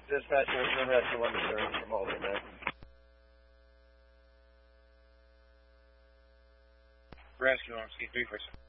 Dispatcher, rescue 1 to service from alternate. Rescue on C3 for